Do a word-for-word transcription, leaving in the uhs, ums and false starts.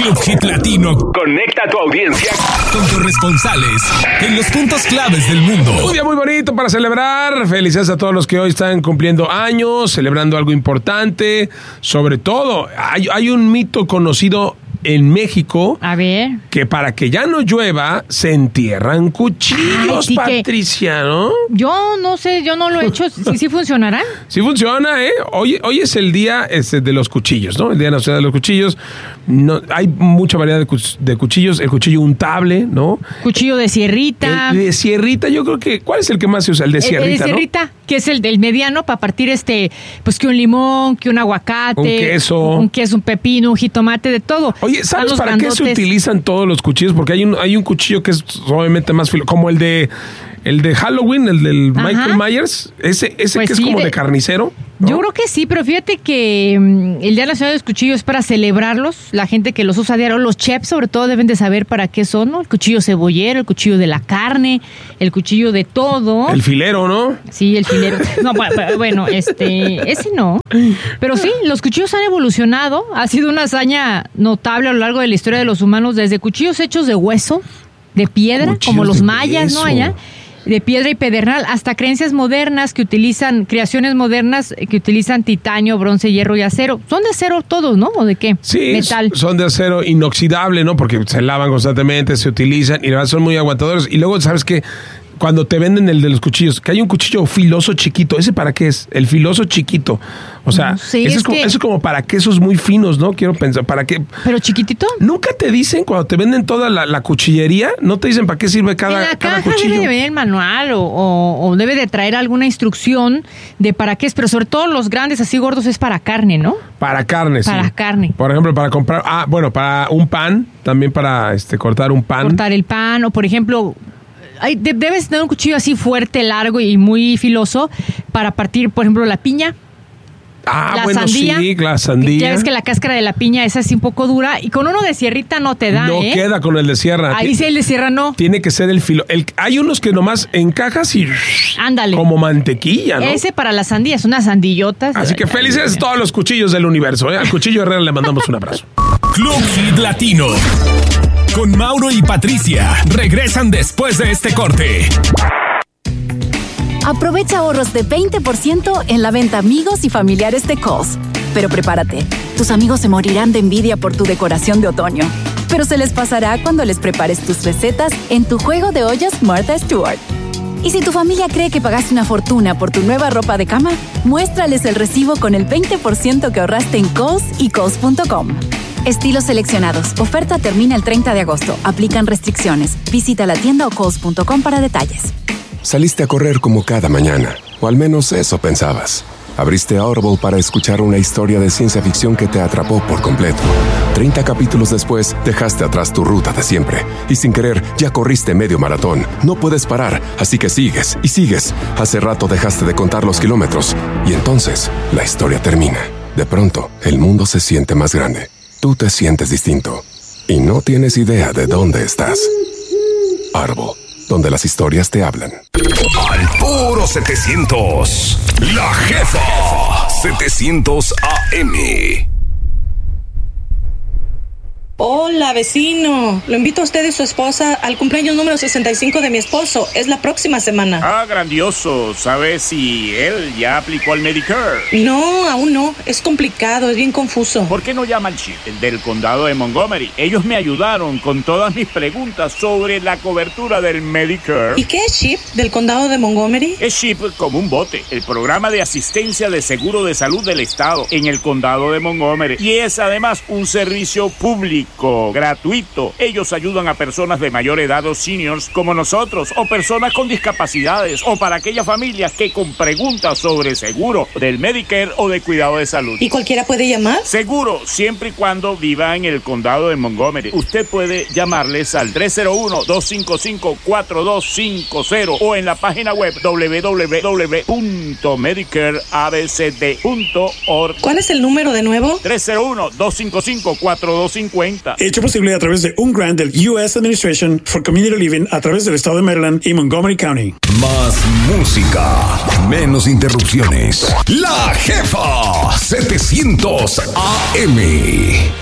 Club Hit Latino conecta a tu audiencia con corresponsales en los puntos claves del mundo. Un día muy bonito para celebrar. Felicidades a todos los que hoy están cumpliendo años, celebrando algo importante. Sobre todo, hay, hay un mito conocido en México, a ver, que para que ya no llueva se entierran cuchillos. Ay, sí, Patricia, ¿no? Yo no sé, yo no lo he hecho. ¿Sí, sí funcionará? Sí funciona, ¿eh? Hoy, hoy es el día este, de los cuchillos, ¿no? El Día Nacional de los Cuchillos. No, hay mucha variedad de, cu- de cuchillos. El cuchillo untable, ¿no? Cuchillo de sierrita. El de sierrita, yo creo que... ¿Cuál es el que más se usa? El de sierrita, El de sierrita, ¿no? Que es el del mediano para partir este... Pues que un limón, que un aguacate. Un queso. Un queso, un pepino, un jitomate, de todo. Oye, ¿sabes para grandotes? Qué se utilizan todos los cuchillos? Porque hay un, hay un cuchillo que es obviamente más filo, como el de... El de Halloween, el del Ajá. Michael Myers, ese, ese pues que sí, es como de, de carnicero, ¿no? Yo creo que sí, pero fíjate que um, el Día Nacional de los Cuchillos es para celebrarlos. La gente que los usa a diario, los chefs sobre todo deben de saber para qué son, ¿no? El cuchillo cebollero, el cuchillo de la carne, el cuchillo de todo. El filero, ¿no? Sí, el filero. No, bueno, este, ese no. Pero sí, los cuchillos han evolucionado. Ha sido una hazaña notable a lo largo de la historia de los humanos, desde cuchillos hechos de hueso, de piedra, cuchillos como los mayas, ¿no? Allá. De piedra y pedernal, hasta creencias modernas que utilizan, creaciones modernas que utilizan titanio, bronce, hierro y acero. Son de acero todos, ¿no? ¿O de qué? Sí, metal. Son de acero inoxidable, ¿no? Porque se lavan constantemente, se utilizan y la verdad son muy aguantadores. Y luego, ¿sabes qué? Cuando te venden el de los cuchillos, que hay un cuchillo filoso chiquito, ¿ese para qué es? El filoso chiquito. O sea, no sé, ese es, es, como, que... eso es como para quesos muy finos, ¿no? Quiero pensar, ¿para qué? ¿Pero chiquitito? Nunca te dicen, cuando te venden toda la, la cuchillería, no te dicen para qué sirve cada, en la cada caja cuchillo. Debe de venir el manual o, o, o debe de traer alguna instrucción de para qué es, pero sobre todo los grandes así gordos es para carne, ¿no? Para carne, sí. Para carne. Por ejemplo, para comprar, ah, bueno, para un pan, también para este cortar un pan. Cortar el pan, o por ejemplo... Hay, de, debes tener un cuchillo así fuerte, largo y muy filoso para partir, por ejemplo, la piña. Ah, la bueno, sandía, sí, la sandía. Ya ves que la cáscara de la piña es así un poco dura y con uno de sierrita no te da, No ¿eh? queda con el de sierra. Ahí sí el de sierra no. Tiene que ser el filo. El, hay unos que nomás encajas y... Ándale. Como mantequilla, ¿no? Ese para las sandías, unas sandillotas. Así que felices todos los cuchillos del universo, ¿eh? Al Cuchillo Herrera le mandamos un abrazo. Club Hit Latino. Con Mauro y Patricia. Regresan después de este corte. Aprovecha ahorros de veinte por ciento en la venta amigos y familiares de Kohl's. Pero prepárate, tus amigos se morirán de envidia por tu decoración de otoño. Pero se les pasará cuando les prepares tus recetas en tu juego de ollas Martha Stewart. Y si tu familia cree que pagaste una fortuna por tu nueva ropa de cama, muéstrales el recibo con el veinte por ciento que ahorraste en Kohl's y Kohl's punto com. Estilos seleccionados. Oferta termina el treinta de agosto. Aplican restricciones. Visita la tienda o Kohl's punto com para detalles. Saliste a correr como cada mañana, o al menos eso pensabas. Abriste Audible para escuchar una historia de ciencia ficción que te atrapó por completo. treinta capítulos después, dejaste atrás tu ruta de siempre. Y sin querer, ya corriste medio maratón. No puedes parar, así que sigues y sigues. Hace rato dejaste de contar los kilómetros. Y entonces, la historia termina. De pronto, el mundo se siente más grande. Tú te sientes distinto. Y no tienes idea de dónde estás. Audible, donde las historias te hablan. Al puro setecientos. La Jefa. setecientos A M. Hola, vecino. Lo invito a usted y su esposa al cumpleaños número sesenta y cinco de mi esposo. Es la próxima semana. Ah, grandioso. ¿Sabes si él ya aplicó al Medicare? No, aún no. Es complicado, es bien confuso. ¿Por qué no llama al chip del condado de Montgomery? Ellos me ayudaron con todas mis preguntas sobre la cobertura del Medicare. ¿Y qué es chip del condado de Montgomery? Es chip como un bote. El programa de asistencia de seguro de salud del estado en el condado de Montgomery. Y es además un servicio público. Gratuito. Ellos ayudan a personas de mayor edad o seniors como nosotros, o personas con discapacidades, o para aquellas familias que con preguntas sobre seguro del Medicare o de cuidado de salud. ¿Y cualquiera puede llamar? Seguro, siempre y cuando viva en el condado de Montgomery. Usted puede llamarles al tres cero uno, dos cinco cinco, cuatro dos cinco cero o en la página web doble u doble u doble u punto medicare a b c d punto org. ¿Cuál es el número de nuevo? tres cero uno, dos cinco cinco, cuatro dos cinco cero. Hecho posible a través de un grant del U S Administration for Community Living a través del estado de Maryland y Montgomery County. Más música, menos interrupciones. La Jefa setecientos A M.